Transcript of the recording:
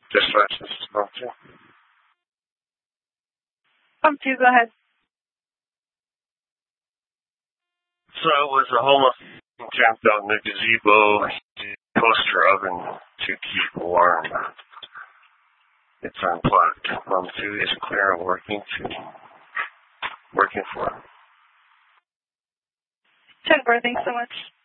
Dispatch, this is Mom 2. Mom 2, go ahead. So it was a homeless camped out in the gazebo, toaster oven to keep warm. It's unplugged. Mom 2 is clear and working for. 10-4, thanks so much.